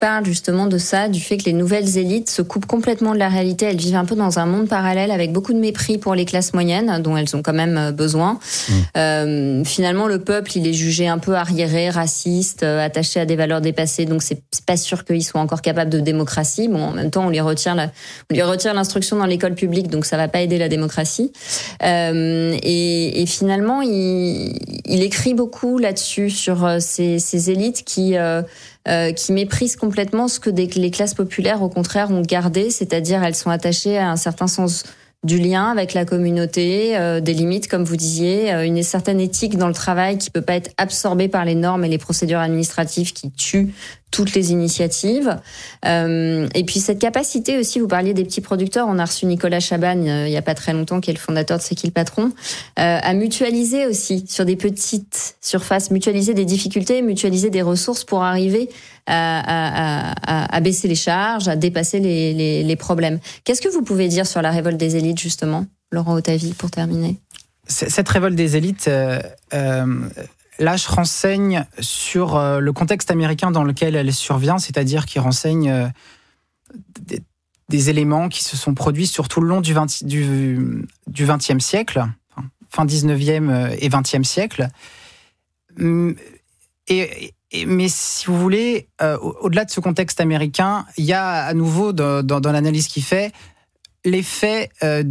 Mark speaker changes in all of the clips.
Speaker 1: parle justement de ça, du fait que les nouvelles élites se coupent complètement de la réalité. Elles vivent un peu dans un monde parallèle avec beaucoup de mépris pour les classes moyennes, dont elles ont quand même besoin. Finalement, le peuple, il est jugé un peu arriéré, raciste, attaché à des valeurs dépassées. Donc, c'est pas sûr qu'ils soient encore capables de démocratie. Bon, en même temps, on lui retire l'instruction dans l'école publique, donc ça va pas aider la démocratie. Et finalement, il écrit beaucoup là-dessus sur ces élites qui méprisent complètement ce que les classes populaires, au contraire, ont gardé, c'est-à-dire elles sont attachées à un certain sens du lien avec la communauté, des limites, comme vous disiez, une certaine éthique dans le travail qui peut pas être absorbée par les normes et les procédures administratives qui tuent toutes les initiatives. Et puis cette capacité aussi, vous parliez des petits producteurs, on a reçu Nicolas Chaban il y a pas très longtemps, qui est le fondateur de C'est qui le patron, à mutualiser aussi sur des petites surfaces, mutualiser des difficultés, mutualiser des ressources pour arriver à baisser les charges, à dépasser les problèmes. Qu'est-ce que vous pouvez dire sur la révolte des élites, justement, Laurent Ottavie, pour terminer?
Speaker 2: Cette révolte des élites, là, je renseigne sur le contexte américain dans lequel elle survient, c'est-à-dire qu'il renseigne des éléments qui se sont produits sur tout le long du XXe siècle, fin 19e et 20e siècle. Mais si vous voulez, au-delà de ce contexte américain, il y a à nouveau, dans l'analyse qu'il fait, l'effet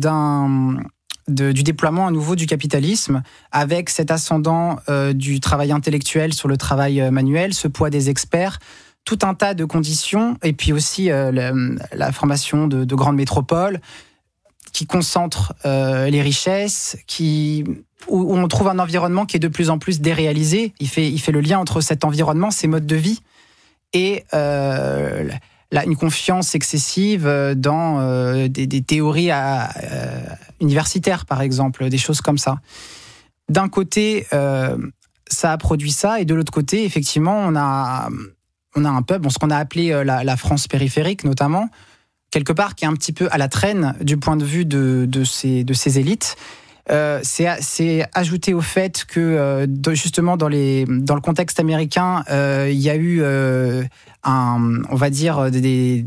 Speaker 2: du déploiement à nouveau du capitalisme, avec cet ascendant du travail intellectuel sur le travail manuel, ce poids des experts, tout un tas de conditions, et puis aussi la formation de grandes métropoles qui concentrent les richesses, où on trouve un environnement qui est de plus en plus déréalisé. Il fait le lien entre cet environnement, ces modes de vie, et une confiance excessive dans des théories universitaires, par exemple, des choses comme ça. D'un côté, ça a produit ça, et de l'autre côté, effectivement, on a un peuple, ce qu'on a appelé la France périphérique, notamment, quelque part, qui est un petit peu à la traîne du point de vue de ces élites. C'est ajouté au fait que, justement, dans le contexte américain, il y a eu on va dire, des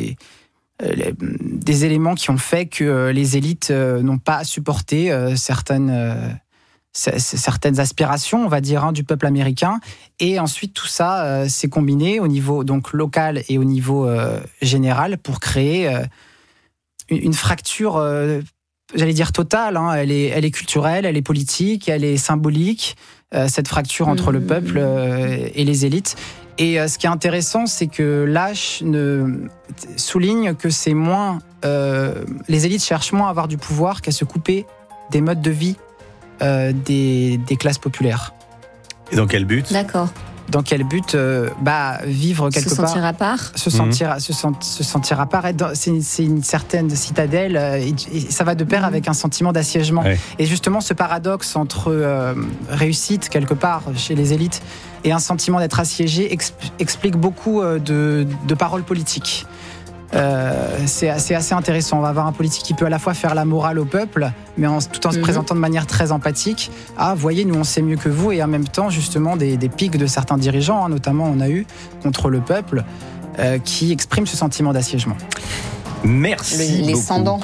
Speaker 2: éléments qui ont fait que les élites n'ont pas supporté certaines aspirations, on va dire, du peuple américain. Et ensuite, tout ça s'est combiné au niveau donc local et au niveau général pour créer une fracture, j'allais dire totale. Elle est culturelle, elle est politique, elle est symbolique, cette fracture entre le peuple et les élites. Et ce qui est intéressant, c'est que Lasch souligne que c'est moins... les élites cherchent moins à avoir du pouvoir qu'à se couper des modes de vie des classes populaires.
Speaker 3: Et dans quel but ?
Speaker 1: D'accord.
Speaker 2: Dans quel but ? Vivre quelque part. Se sentir à part. Se sentir à part. C'est une certaine citadelle. Et ça va de pair avec un sentiment d'assiègement. Ouais. Et justement, ce paradoxe entre réussite, quelque part, chez les élites, et un sentiment d'être assiégé explique beaucoup de paroles politiques. C'est assez intéressant. On va avoir un politique qui peut à la fois faire la morale au peuple, mais tout en se présentant de manière très empathique. Voyez, nous on sait mieux que vous, et en même temps justement des pics de certains dirigeants, notamment on a eu contre le peuple, qui expriment ce sentiment d'assiègement.
Speaker 3: Merci
Speaker 1: les
Speaker 3: beaucoup.
Speaker 1: Sandans.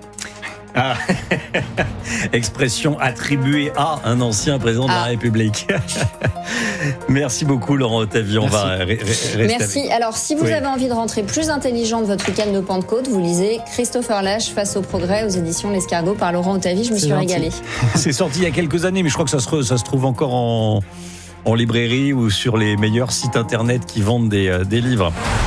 Speaker 3: Expression attribuée à un ancien président de la République. Merci beaucoup, Laurent Ottavie. On va rester.
Speaker 1: Merci. Alors, si vous avez envie de rentrer plus intelligent de votre week-end de Pentecôte, vous lisez Christopher Lasch face au progrès aux éditions L'Escargot par Laurent Ottavie. Je me suis régalée.
Speaker 3: C'est sorti il y a quelques années, mais je crois que ça se trouve encore en librairie ou sur les meilleurs sites internet qui vendent des livres.